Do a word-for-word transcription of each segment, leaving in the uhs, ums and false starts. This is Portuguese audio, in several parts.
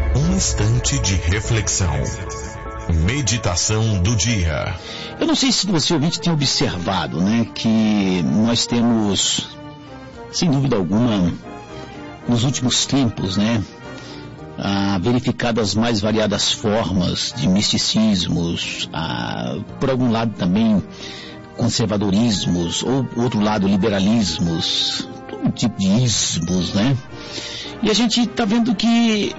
Um instante de reflexão. Meditação do dia. Eu não sei se você, ouvinte, tem observado, né, que nós temos, sem dúvida alguma, nos últimos tempos, né, ah, verificado as mais variadas formas de misticismos, ah, por algum lado também conservadorismos, ou por outro lado liberalismos, todo tipo de ismos, né? E a gente está vendo que,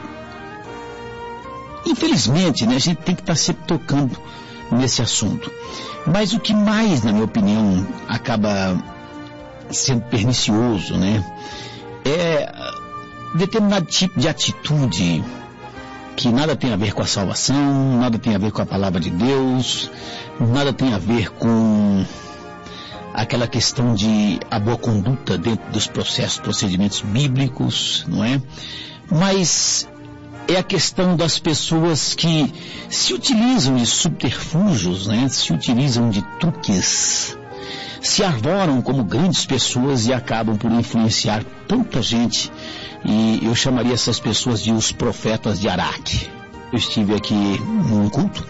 infelizmente, né, a gente tem que estar tá sempre tocando nesse assunto. Mas o que mais, na minha opinião, acaba sendo pernicioso, né, é determinado tipo de atitude que nada tem a ver com a salvação, nada tem a ver com a palavra de Deus, nada tem a ver com aquela questão de a boa conduta dentro dos processos, procedimentos bíblicos, não é? Mas é a questão das pessoas que se utilizam de subterfúgios, né? Se utilizam de truques, se arvoram como grandes pessoas e acabam por influenciar tanta gente. E eu chamaria essas pessoas de os profetas de Araque. Eu estive aqui num culto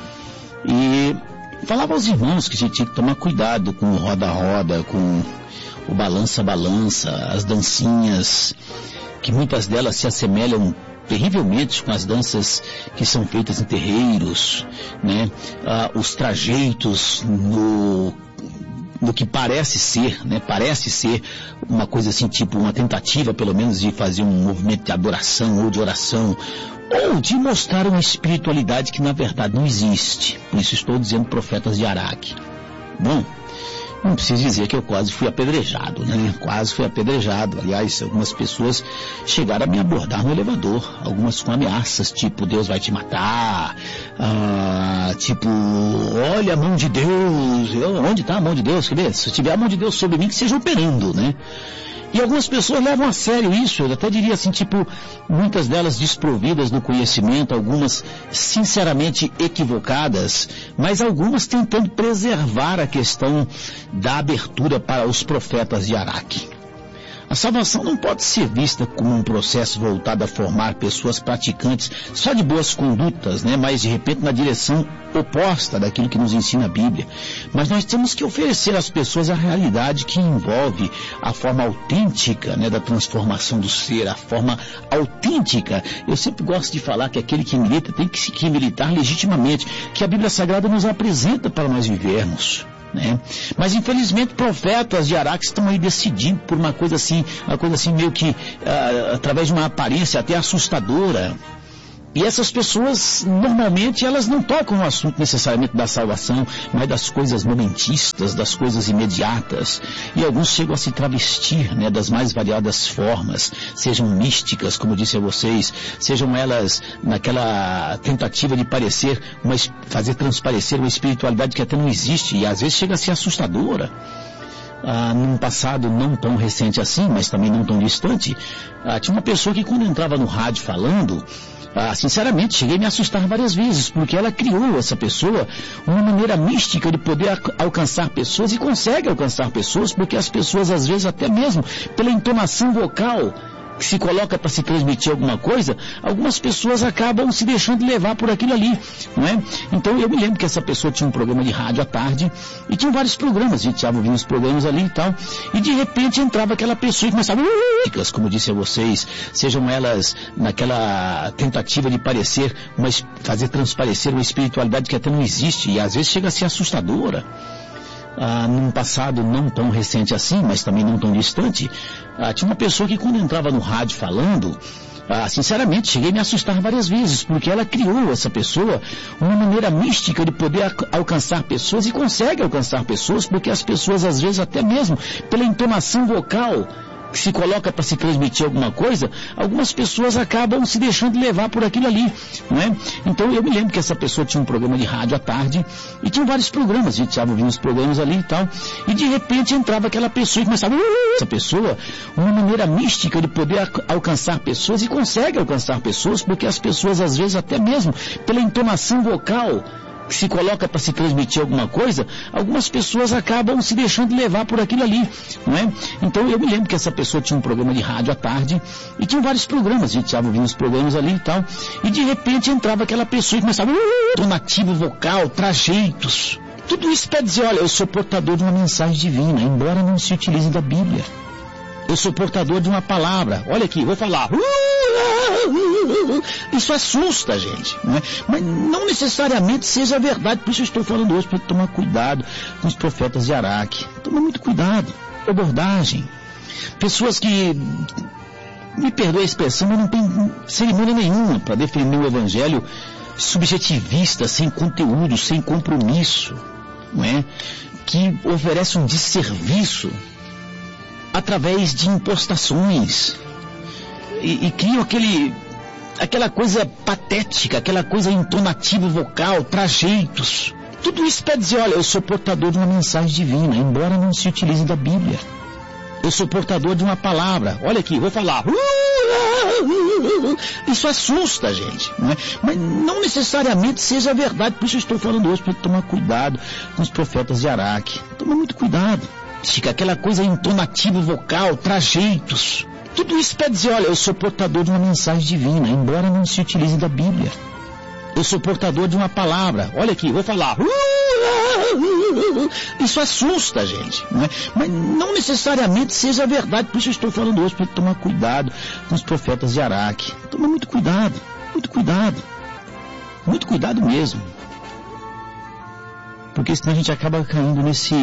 e falava aos irmãos que a gente tinha que tomar cuidado com o roda-roda, com o balança-balança, as dancinhas, que muitas delas se assemelham terrivelmente com as danças que são feitas em terreiros, né? Ah, os trajeitos no... do que parece ser, né? Parece ser uma coisa assim, tipo uma tentativa, pelo menos, de fazer um movimento de adoração ou de oração, ou de mostrar uma espiritualidade que, na verdade, não existe. Por isso estou dizendo profetas de Araque. Bom, não preciso dizer que eu quase fui apedrejado, né? Quase fui apedrejado. Aliás, algumas pessoas chegaram a me abordar no elevador, algumas com ameaças, tipo, Deus vai te matar, ah, tipo, olha a mão de Deus, eu, onde está a mão de Deus? Quer ver? Se tiver a mão de Deus sobre mim, que seja operando, né? E algumas pessoas levam a sério isso, eu até diria assim, tipo, muitas delas desprovidas do conhecimento, algumas sinceramente equivocadas, mas algumas tentando preservar a questão da abertura para os profetas de Araque. A salvação não pode ser vista como um processo voltado a formar pessoas praticantes só de boas condutas, né? Mas de repente na direção oposta daquilo que nos ensina a Bíblia. Mas nós temos que oferecer às pessoas a realidade que envolve a forma autêntica, né, da transformação do ser, a forma autêntica. Eu sempre gosto de falar que aquele que milita tem que, que militar legitimamente, que a Bíblia Sagrada nos apresenta para nós vivermos. Né? Mas infelizmente profetas de Araque estão aí decidindo por uma coisa assim, uma coisa assim meio que uh, através de uma aparência até assustadora. E essas pessoas, normalmente, elas não tocam no assunto necessariamente da salvação, mas das coisas momentistas, das coisas imediatas. E alguns chegam a se travestir, né, das mais variadas formas, sejam místicas, como disse a vocês, sejam elas naquela tentativa de parecer, uma, fazer transparecer uma espiritualidade que até não existe, e às vezes chega a ser assustadora. Ah, num passado não tão recente assim, mas também não tão distante, ah, tinha uma pessoa que quando entrava no rádio falando, ah, sinceramente, cheguei a me assustar várias vezes, porque ela criou, essa pessoa, uma maneira mística de poder alcançar pessoas, e consegue alcançar pessoas, porque as pessoas, às vezes, até mesmo pela entonação vocal que se coloca para se transmitir alguma coisa, algumas pessoas acabam se deixando levar por aquilo ali, não é? Então eu me lembro que essa pessoa tinha um programa de rádio à tarde, e tinha vários programas, a gente estava ouvindo os programas ali e tal, e de repente entrava aquela pessoa e começava, como disse a vocês, sejam elas naquela tentativa de parecer, uma, fazer transparecer uma espiritualidade que até não existe, e às vezes chega a ser assustadora. Ah, num passado não tão recente assim, mas também não tão distante, ah, tinha uma pessoa que quando entrava no rádio falando, ah, sinceramente, cheguei a me assustar várias vezes, porque ela criou, essa pessoa, uma maneira mística de poder alcançar pessoas, e consegue alcançar pessoas, porque as pessoas, às vezes, até mesmo pela entonação vocal que se coloca para se transmitir alguma coisa, algumas pessoas acabam se deixando levar por aquilo ali, não é? Então eu me lembro que essa pessoa tinha um programa de rádio à tarde, e tinha vários programas, a gente estava ouvindo os programas ali e tal, e de repente entrava aquela pessoa e começava, essa pessoa, uma maneira mística de poder alcançar pessoas, e consegue alcançar pessoas, porque as pessoas, às vezes, até mesmo pela entonação vocal se coloca para se transmitir alguma coisa, algumas pessoas acabam se deixando levar por aquilo ali, não é? Então eu me lembro que essa pessoa tinha um programa de rádio à tarde e tinha vários programas, a gente estava ouvindo os programas ali e tal, e de repente entrava aquela pessoa e começava uh, donativo vocal, trajeitos, tudo isso para dizer, olha, eu sou portador de uma mensagem divina, embora não se utilize da Bíblia. Eu sou portador de uma palavra. Olha aqui, vou falar. Isso assusta a gente, não é? Mas não necessariamente seja verdade. Por isso eu estou falando hoje para tomar cuidado com os profetas de Araque. Toma muito cuidado. Abordagem. Pessoas que, me perdoe a expressão, mas não tem cerimônia nenhuma para defender o evangelho subjetivista, sem conteúdo, sem compromisso, não é? Que oferece um desserviço através de impostações e, e criam aquele, aquela coisa patética, aquela coisa entonativo vocal, trajeitos. Tudo isso para dizer, olha, eu sou portador de uma mensagem divina, embora não se utilize da Bíblia. Eu sou portador de uma palavra. Olha aqui, vou falar. Isso assusta a gente, não é? Mas não necessariamente seja verdade. Por isso eu estou falando hoje para tomar cuidado com os profetas de Araque. Toma muito cuidado. Fica aquela coisa entonativo vocal, trajeitos. Tudo isso para dizer, olha, eu sou portador de uma mensagem divina, embora não se utilize da Bíblia. Eu sou portador de uma palavra. Olha aqui, vou falar. Isso assusta a gente, não é? Mas não necessariamente seja verdade. Por isso eu estou falando hoje para tomar cuidado com os profetas de Araque. Toma muito cuidado, muito cuidado. Muito cuidado mesmo. Porque senão a gente acaba caindo nesse...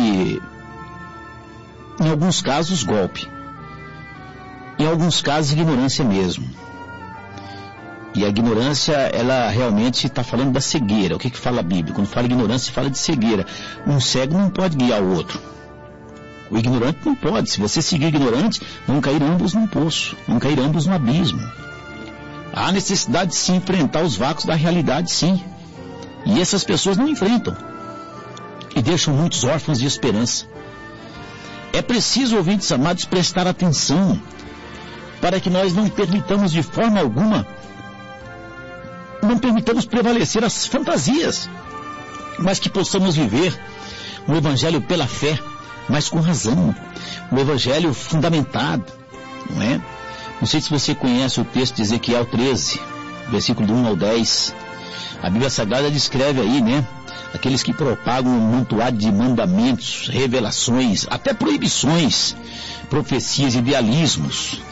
Em alguns casos, golpe. Em alguns casos, ignorância mesmo. E a ignorância, ela realmente está falando da cegueira. O que que fala a Bíblia? Quando fala ignorância, fala de cegueira. Um cego não pode guiar o outro. O ignorante não pode. Se você seguir o ignorante, vão cair ambos num poço. Vão cair ambos no abismo. Há necessidade de se enfrentar os vácuos da realidade, sim. E essas pessoas não enfrentam. E deixam muitos órfãos de esperança. É preciso, ouvintes amados, prestar atenção para que nós não permitamos de forma alguma, não permitamos prevalecer as fantasias, mas que possamos viver um evangelho pela fé, mas com razão, um evangelho fundamentado, não é? Não sei se você conhece o texto de Ezequiel treze, versículo do um ao dez. A Bíblia Sagrada descreve aí, né? Aqueles que propagam um montoado de mandamentos, revelações, até proibições, profecias, idealismos,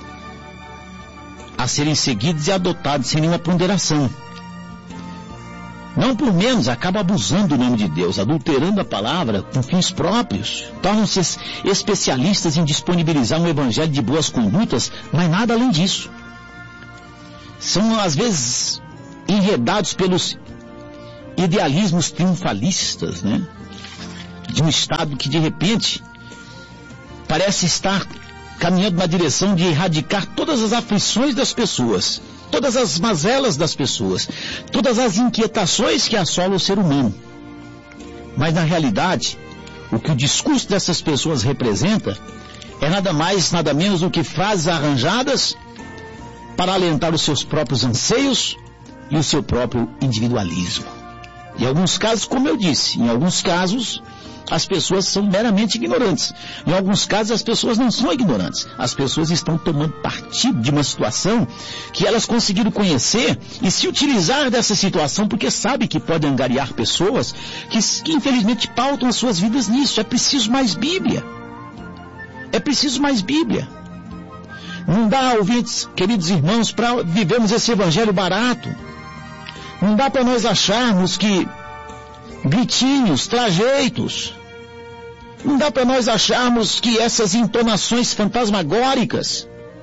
a serem seguidos e adotados sem nenhuma ponderação. Não por menos, acaba abusando do nome de Deus, adulterando a palavra com fins próprios. Tornam-se especialistas em disponibilizar um evangelho de boas condutas, mas nada além disso. São, às vezes, enredados pelos idealismos triunfalistas, né? De um Estado que, de repente, parece estar caminhando na direção de erradicar todas as aflições das pessoas, todas as mazelas das pessoas, todas as inquietações que assolam o ser humano. Mas, na realidade, o que o discurso dessas pessoas representa é nada mais, nada menos do que frases arranjadas para alentar os seus próprios anseios e o seu próprio individualismo. Em alguns casos, como eu disse, em alguns casos as pessoas são meramente ignorantes. Em alguns casos as pessoas não são ignorantes. As pessoas estão tomando partido de uma situação que elas conseguiram conhecer e se utilizar dessa situação porque sabem que pode angariar pessoas que, que infelizmente pautam as suas vidas nisso. É preciso mais Bíblia. É preciso mais Bíblia. Não dá, ouvintes, queridos irmãos, para vivermos esse evangelho barato. Não dá para nós acharmos que gritinhos, trajeitos, não dá para nós acharmos que essas entonações fantasmagóricas,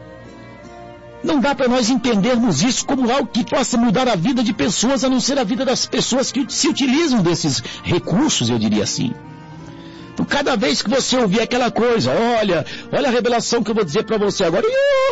não dá para nós entendermos isso como algo que possa mudar a vida de pessoas, a não ser a vida das pessoas que se utilizam desses recursos, eu diria assim. Então, cada vez que você ouvir aquela coisa, olha, olha a revelação que eu vou dizer para você agora,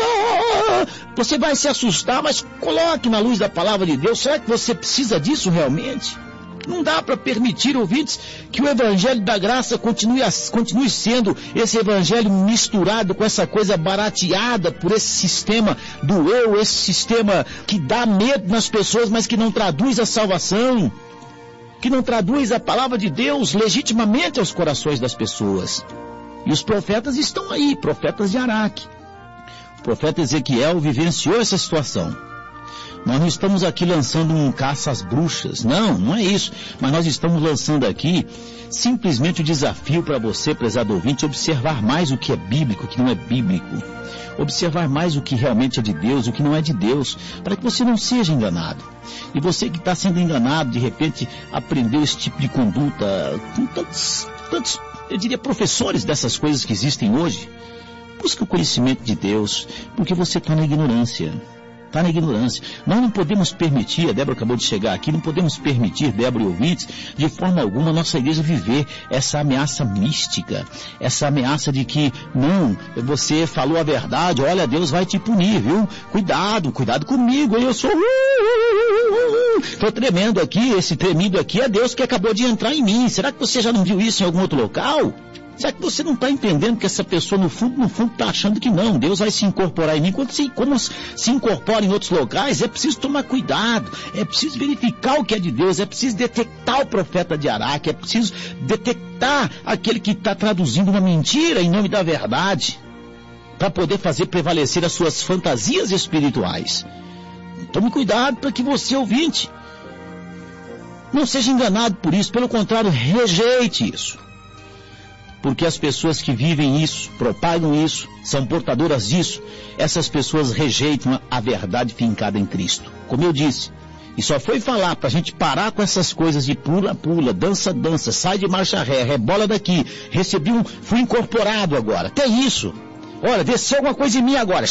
você vai se assustar, mas coloque na luz da palavra de Deus. Será que você precisa disso realmente? Não dá para permitir, ouvintes, que o evangelho da graça continue, continue sendo esse evangelho misturado com essa coisa barateada por esse sistema do eu, esse sistema que dá medo nas pessoas, mas que não traduz a salvação, que não traduz a palavra de Deus legitimamente aos corações das pessoas. E os profetas estão aí, profetas de Araque. O profeta Ezequiel vivenciou essa situação. Nós não estamos aqui lançando um caça às bruxas, não, não é isso. Mas nós estamos lançando aqui simplesmente o desafio para você, prezado ouvinte, observar mais o que é bíblico, o que não é bíblico. Observar mais o que realmente é de Deus, o que não é de Deus, para que você não seja enganado. E você que está sendo enganado, de repente aprendeu esse tipo de conduta com tantos, tantos, eu diria, professores dessas coisas que existem hoje. Busca o conhecimento de Deus, porque você está na ignorância. Está na ignorância. Nós não podemos permitir, a Débora acabou de chegar aqui, não podemos permitir, Débora e ouvintes, de forma alguma a nossa igreja viver essa ameaça mística, essa ameaça de que, não, você falou a verdade, olha, Deus vai te punir, viu? Cuidado, cuidado comigo, eu sou... Estou tremendo aqui, esse tremido aqui é Deus que acabou de entrar em mim. Será que você já não viu isso em algum outro local? Será que você não está entendendo que essa pessoa, no fundo, no fundo, está achando que não, Deus vai se incorporar em mim? Quando se, como se incorpora em outros locais, é preciso tomar cuidado, é preciso verificar o que é de Deus, é preciso detectar o profeta de Araque, é preciso detectar aquele que está traduzindo uma mentira em nome da verdade, para poder fazer prevalecer as suas fantasias espirituais. Tome cuidado para que você, ouvinte, não seja enganado por isso, pelo contrário, rejeite isso. Porque as pessoas que vivem isso, propagam isso, são portadoras disso, essas pessoas rejeitam a verdade fincada em Cristo. Como eu disse, e só foi falar para a gente parar com essas coisas de pula, pula, dança, dança, sai de marcha ré, rebola daqui, recebi um, fui incorporado agora, até isso. Olha, desceu alguma coisa em mim agora.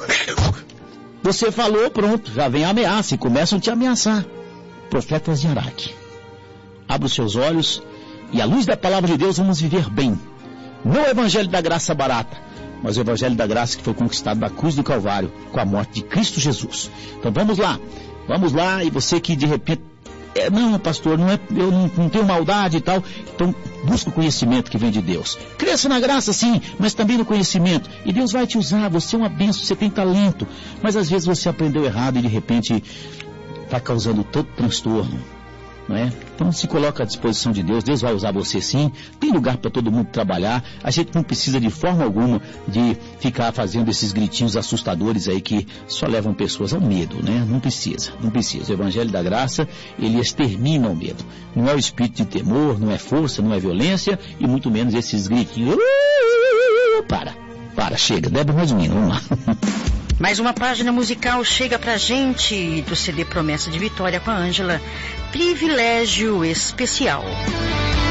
Você falou, pronto, já vem a ameaça e começam a te ameaçar. Profetas de Araque, abra os seus olhos e à luz da palavra de Deus vamos viver bem. Não o evangelho da graça barata, mas o evangelho da graça que foi conquistado na cruz do Calvário com a morte de Cristo Jesus. Então vamos lá, vamos lá, e você que de repente, é, não pastor, não é, eu não, não tenho maldade e tal, então busca o conhecimento que vem de Deus. Cresça na graça sim, mas também no conhecimento, e Deus vai te usar, você é uma bênção, você tem talento, mas às vezes você aprendeu errado e de repente está causando tanto transtorno. Não é? Então se coloca à disposição de Deus, Deus vai usar você sim, tem lugar para todo mundo trabalhar, a gente não precisa de forma alguma de ficar fazendo esses gritinhos assustadores aí que só levam pessoas ao medo, né? Não precisa, não precisa. O Evangelho da Graça, ele extermina o medo. Não é o espírito de temor, não é força, não é violência e muito menos esses gritinhos. Para, para, chega, Débora Rosmino, vamos lá. Mais uma página musical chega pra gente do C D Promessa de Vitória com a Ângela, Privilégio Especial.